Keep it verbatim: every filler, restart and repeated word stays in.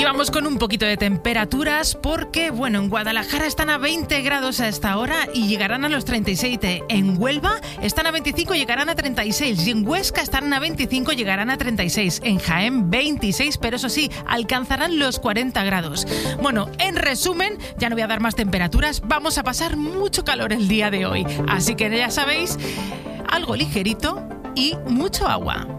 vamos con un poquito de temperaturas porque, bueno, en Guadalajara están a veinte grados a esta hora y llegarán a los treinta y siete. En Huelva están a veinticinco y llegarán a treinta y seis. Y en Huesca estarán a veinticinco y llegarán a treinta y seis. En Jaén veintiséis, pero eso sí, alcanzarán los cuarenta grados. Bueno, en resumen, ya no voy a dar más temperaturas, vamos a pasar mucho calor el día de hoy. Así que ya sabéis, algo ligerito y mucho agua.